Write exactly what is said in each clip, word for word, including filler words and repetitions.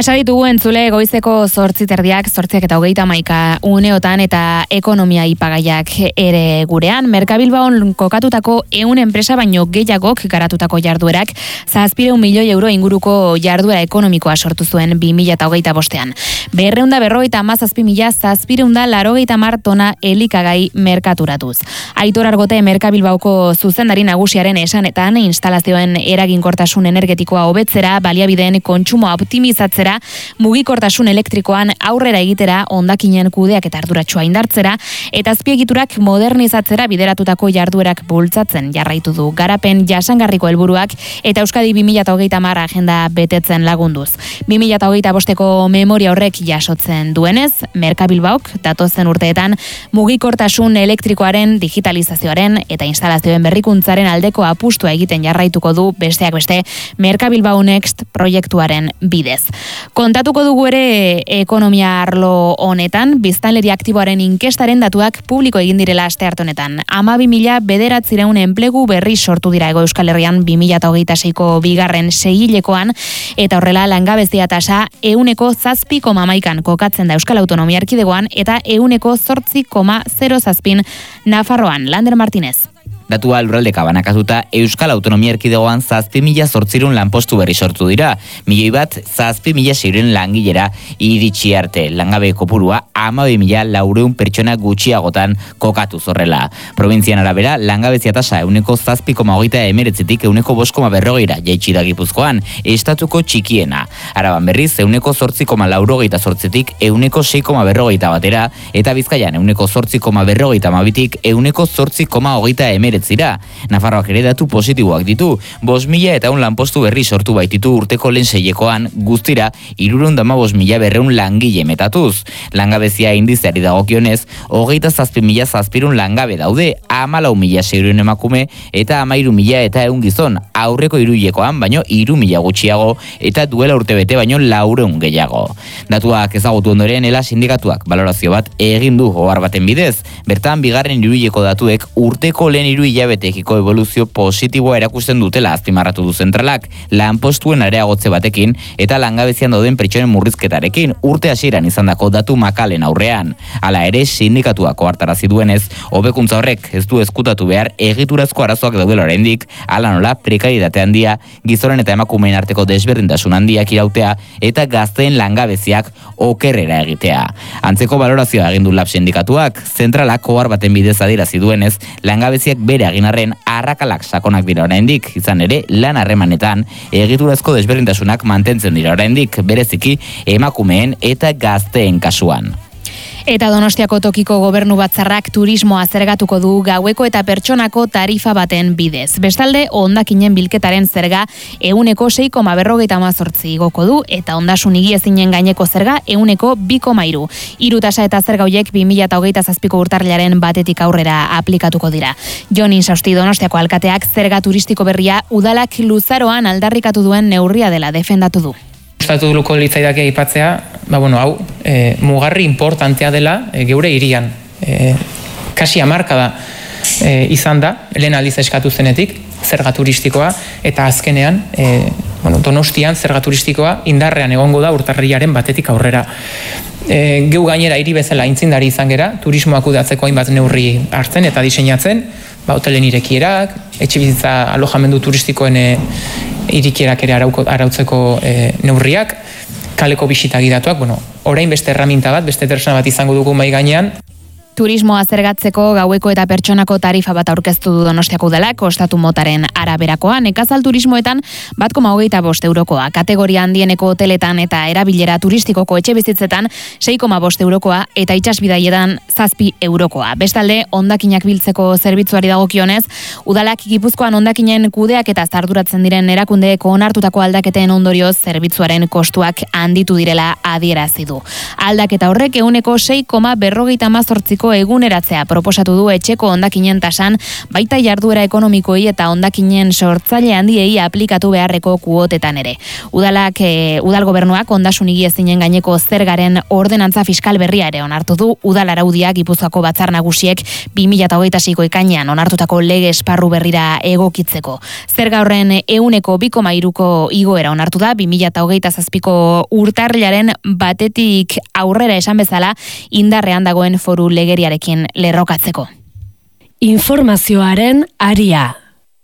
Pasa ditugu entzule goizeko zortzi terdiak, zortziak eta hogeita hamaika uneotan eta ekonomia ipagaiak ere gurean. Merkabilbaon kokatutako ehun enpresa baino gehiagok garatutako jarduerak zazpireun milioi euro inguruko jarduera ekonomikoa sortu zuen bi mila hogeita bostean. Berreunda berrogeita hamazazpi mila zazpireunda larogeita hamar tona elikagai merkaturatuz. Aitor Argote Merkabilbauko zuzendari nagusiaren esanetan instalazioen eraginkortasun energetikoa hobetzera, baliabideen kontsumoa optimizatzera, mugikortasun elektrikoan aurrera egitera, hondakinen kudeak eta arduratsua indartzera eta azpiegiturak modernizatzera bideratutako jarduerak bultzatzen jarraitu du garapen jasangarriko helburuak eta Euskadi bi mila hogeita hamar agenda betetzen lagunduz. bi mila hogeita bosteko memoria horrek jasotzen duenez, Merkabilbaok datozen urteetan mugikortasun elektrikoaren digitalizazioaren eta instalazioen berrikuntzaren aldeko apustua egiten jarraituko du besteak beste Merkabilbao Next proiektuaren bidez. Kontatuko dugu ere ekonomia arlo honetan, biztanleri aktiboaren inkestaren datuak publiko egin direla aste arte honetan. hamabi mila bederatziehun enplegu berri sortu dira Hego Euskal Herrian bi mila hogeita seiko bigarren seihilekoan eta horrela langabezia tasa ehuneko zazpi koma hamaikan kokatzen da Euskal Autonomia Erkidegoan eta ehuneko zortzi koma zero zazpin Nafarroan. Lander Martinez. Datua lurraldeka banakatuta Euskal Autonomia Erkidegoan zazpi mila zortzirun lanpostu berri sortu dira. Milioi bat zazpi mila seiren langilera iritsi arte. Langabe kopurua hamabi mila laureun pertsona gutxiagotan kokatu zorrela. Probintzian arabera, langabezia tasa euneko zazpi koma hogeita emeretzetik euneko bost koma berrogeira jaitsi da Gipuzkoan, estatuko txikiena. Araban berriz, euneko zortzi koma laurogeita zortzetik euneko sei koma berrogeita batera, eta Bizkaian euneko zortzi koma berrogeita amabitik euneko zortzi koma hogeita emeretzetik. Zira. Nafarroak ere datu positiboak ditu, bost mila eta un lanpostu berri sortu baititu urteko lehen seiekoan, guztira, hirurehun eta hamabost mila berreun langile metatuz. Langabezia indizeari dagokionez, hogeita zazpi mila zazpirun langabe daude, hamalau mila seiehun emakume eta hamairu mila eta ehun gizon, aurreko hiruhilekoan baino hiru mila gutxiago eta duela urtebete baino laurehun gehiago. Datuak ezagutu ondoren ela sindikatuak balorazio bat egin du ohar baten bidez, bertan bigarren hiruhileko datuek urteko lehen hiru hilabetekiko evoluzio positiboa erakusten dutela azpimarratu du zentralak, lanpostuen areagotze batekin eta langabezian dauden pertsonen murrizketarekin urte hasieran izandako datu makalen aurrean. Hala ere, sindikatuak ohartarazi duenez, hobekuntza horrek ez du ezkutatu behar egiturazko arazoak daudela oraindik, hala nola prekaritate handia, gizonen eta emakumeen arteko desberdintasun handiak irautea eta gazteen langabeziak okerrera egitea. Antzeko balorazioa egin du lab sindikatuak, zentralak ohar baten bidez adierazi duenez, langabeziak bere aginarren arrakalak sakonak dira oraindik, izan ere lan harremanetan egiturazko desberdintasunak mantentzen dira oraindik, bereziki emakumeen eta gazteen kasuan. Eta Donostiako tokiko gobernu batzarrak turismoa zergatuko du gaueko eta pertsonako tarifa baten bidez. Bestalde, hondakinen bilketaren zerga ehuneko sei koma berrogeita hamazortzi igoko du eta ondasun higiezinen gaineko zerga ehuneko bi koma hiru. Hiru tasa eta zerga horiek bi mila hogeita zazpiko urtarrilaren batetik aurrera aplikatuko dira. Jon Insausti Donostiako alkateak zerga turistiko berria udalak luzaroan aldarrikatu duen neurria dela defendatu du. Gustatu duluko litzaidake aipatzea, ba bueno, hau, e, mugarri importantea dela e, geure hirian. E, kasi hamarka da e, izan da, lehen aldiz eskatu zenetik, zerga turistikoa, eta azkenean, e, bueno, Donostian zerga turistikoa indarrean egongo da urtarrilaren batetik aurrera. E, geu gainera hiri bezala intzindari izan gera, turismoak kudeatzeko hainbat neurri hartzen eta diseinatzen, ba, hotelen irekierak, etxebizitza alojamendu turistikoen e, irikierak ere arauko, arautzeko e, neurriak, kaleko bisita gidatuak, bueno, orain beste erraminta bat, beste tresna bat izango dugu mai gainean. Turismoa zergatzeko gaueko eta pertsonako tarifa bat aurkeztu du Donostiako udalak ostatu motaren araberakoa, nekazal turismoetan bat koma hogeita bost eurokoa, kategoria handieneko hoteletan eta erabilera turistikoko etxebizitzetan sei koma bost eurokoa eta itsasbidaietan zazpi eurokoa. Bestalde, hondakinak biltzeko zerbitzuari dagokionez, udalak Gipuzkoan hondakinen kudeak eta zarduratzen diren erakundeeko onartutako aldaketen ondorioz zerbitzuaren kostuak handitu direla adierazi du. Aldaketa horrek ehuneko sei koma berrogeita hamazortziko eguneko eguneratzea proposatu du etxeko hondakinen tasan, baita jarduera ekonomikoei eta hondakinen sortzaile handiei aplikatu beharreko kuotetan ere. Udalak, e, udal gobernuak ondasun higiezinen gaineko zergaren ordenantza fiskal berria ere onartu du. Udal araudiak Gipuzkoako batzar nagusiek bi mila hogeita seiko ekainean onartutako lege esparru berrira egokitzeko. Zerga horren ehuneko bi koma hiruko igoera onartu da bi mila hogeita zazpiko urtarrilaren batetik aurrera esan bezala indarrean dagoen foru legeriarekin lerrokatzeko. Informazioaren aria.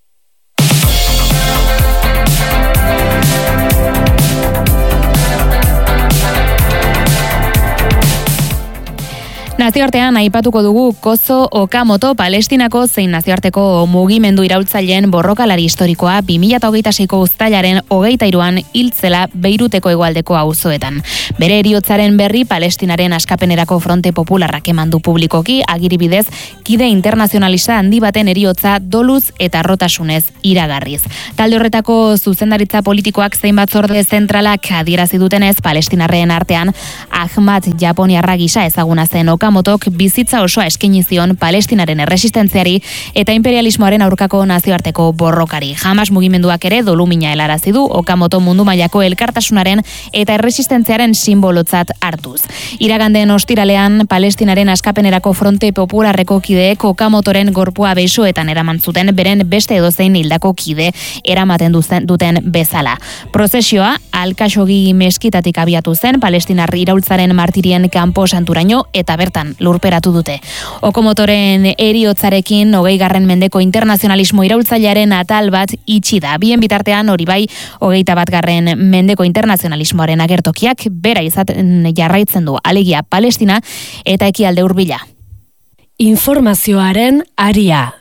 Nazioartean aipatuko dugu Kozo Okamoto Palestinako zein nazioarteko mugimendu iraultzaileen borrokalari historikoa bi mila hogeita seiko uztailaren hogeita hiruan hiltzela Beiruteko hegoaldeko auzoetan. Bere heriotzaren berri Palestinaren askapenerako Fronte Popularrak eman du publikoki, agiri bidez kide internazionalista handi baten heriotza doluz eta arrotasunez iragarriz. Talde horretako zuzendaritza politikoak zein batzorde zentralak adierazi dutenez, Palestinarren artean Ahmad Japoniarra gisa ezaguna zen Okamotok bizitza osoa eskaini zion Palestinaren erresistentziari eta imperialismoaren aurkako nazioarteko borrokari. Hamas mugimenduak ere dolumina helarazi du Okamoto mundu mailako elkartasunaren eta erresistentziaren simbolotzat hartuz. Iraganden ostiralean Palestinaren askapenerako Fronte Popularreko kideek Okamotoren gorpua besoetan eraman zuten, beren beste edozein hildako kide eramaten duten bezala. Prozesioa Al-Khashoggi meskitatik abiatu zen Palestinar iraultzaren martirien kanpo santuraino eta bertan lurperatu dute. Okamotoren heriotzarekin hogeigarren mendeko internazionalismo iraultzailearen atal bat itxi da. Bien bitartean hori bai, hogeita batgarren mendeko internazionalismoaren agertokiak bera izaten jarraitzen du, alegia Palestina eta ekialde hurbila. Informazioaren aria.